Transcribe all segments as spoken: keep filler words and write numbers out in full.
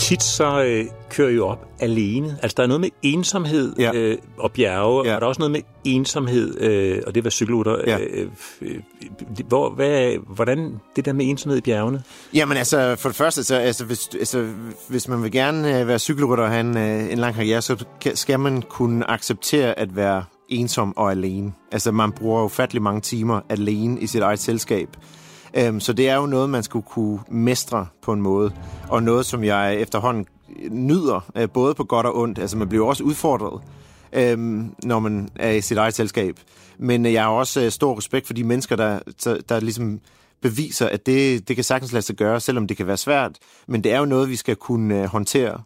tit så øh, kører I jo op alene. Altså, der er noget med ensomhed ja. øh, og bjerge, ja. og der er også noget med ensomhed, øh, og det var cykelrytter. Ja. Øh, øh, hvor, hvad, hvordan det der med ensomhed i bjergene? Jamen altså, for det første, så, altså, hvis, altså, hvis man vil gerne være cykelrytter og have en, en lang karriere, så skal man kunne acceptere at være ensom og alene. Altså, man bruger ufattelig mange timer alene i sit eget selskab. Um, så det er jo noget, man skulle kunne mestre på en måde, og noget, som jeg efterhånden nyder, uh, både på godt og ondt. Altså, man bliver også udfordret, um, når man er i sit eget selskab. Men uh, jeg har også uh, stor respekt for de mennesker, der, der, der ligesom beviser, at det, det kan sagtens lade sig gøre, selvom det kan være svært. Men det er jo noget, vi skal kunne uh, håndtere.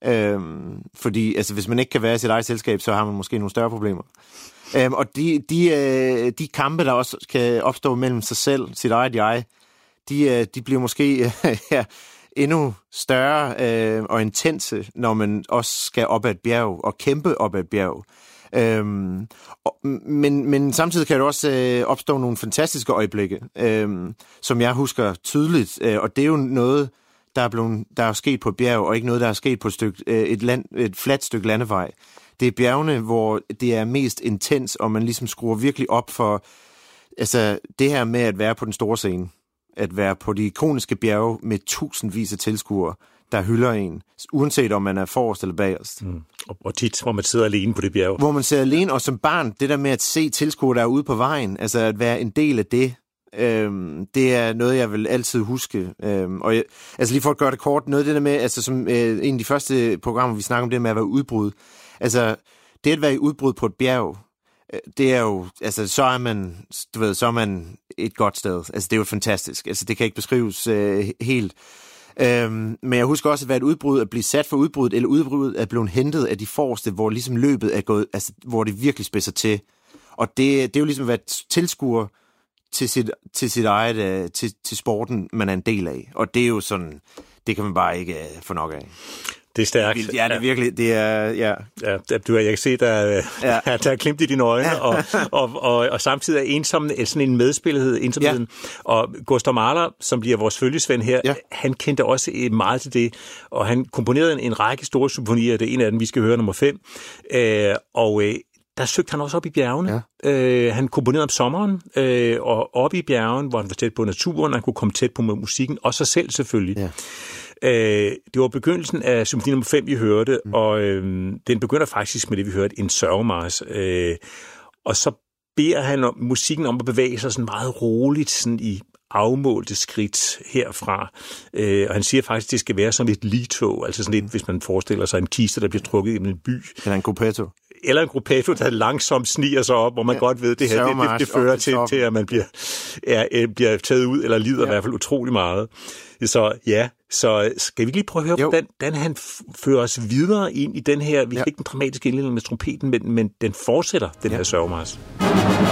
Um, fordi altså, hvis man ikke kan være i sit eget selskab, så har man måske nogle større problemer. Um, og de, de, uh, de kampe, der også kan opstå mellem sig selv, sit eget jeg, de, uh, de bliver måske uh, ja, endnu større uh, og intense, når man også skal op ad et bjerg og kæmpe op ad et bjerg. Um, og, men, men samtidig kan der også uh, opstå nogle fantastiske øjeblikke, um, som jeg husker tydeligt, uh, og det er jo noget, der er, blevet, der er sket på et bjerg, og ikke noget, der er sket på et, stykke, uh, et, land, et fladt stykke landevej. Det er bjergene, hvor det er mest intens, og man ligesom skruer virkelig op for altså, det her med at være på den store scene. At være på de ikoniske bjerge med tusindvis af tilskuere, der hylder en, uanset om man er forrest eller bagerst. Mm. Og, og tit, hvor man sidder alene på det bjerg. Hvor man sidder alene, og som barn, det der med at se tilskuere, der er ude på vejen, altså at være en del af det, øhm, det er noget, jeg vil altid huske. Øhm, og jeg, altså lige for at gøre det kort, noget af det der med, altså som øh, en af de første programmer, vi snakker om det med at være udbrud. Altså, det at være i udbrud på et bjerg, det er jo, altså, så er man, du ved, så er man et godt sted. Altså, det er jo fantastisk. Altså, det kan ikke beskrives øh, helt. Øhm, men jeg husker også, at være et udbrud, at blive sat for udbruddet, eller udbruddet er blevet hentet af de forreste, hvor ligesom løbet er gået, altså, hvor det virkelig spidser til. Og det, det er jo ligesom at være tilskuer til sit, til sit eget, til, til sporten, man er en del af. Og det er jo sådan, det kan man bare ikke uh, få nok af. Det er stærkt. Ja, det er virkelig, det er, ja. Ja, du, jeg kan se, der, ja. der er klemt i dine øjne, ja. og, og, og, og samtidig er ensom, sådan en medspillighed, ensomheden. Ja. Og Gustav Mahler, som bliver vores følgesvend her, ja. Han kendte også meget til det, og han komponerede en, en række store symfonier, det er en af dem, vi skal høre, nummer fem, øh, og øh, der søgte han også op i bjergene. Ja. Øh, han komponerede om sommeren, øh, og oppe i bjergene, hvor han var tæt på naturen, han kunne komme tæt på musikken, og sig selv selvfølgelig. Ja. Øh, det var begyndelsen af symfoni nummer fem, vi hørte, mm. og øh, den begynder faktisk med det, vi hørte, en sørgemars. Øh, og så beder han om, musikken om at bevæge sig sådan meget roligt sådan i afmålte skridt herfra. Øh, og han siger faktisk, at det skal være som et ligtog, altså sådan lidt, hvis man forestiller sig en kiste, der bliver trukket i en by. Eller en gruppetto. Eller en gruppetto, der langsomt sniger sig op, hvor man ja. godt ved, at det her det, det, det fører til, til, at man bliver, er, bliver taget ud, eller lider ja. i hvert fald utrolig meget. Så ja, så skal vi lige prøve at høre, hvordan, hvordan han fører os videre ind i den her, vi fik ja. ikke den dramatiske indledning med trompeten, men, men den fortsætter, den ja. her sørgemarch.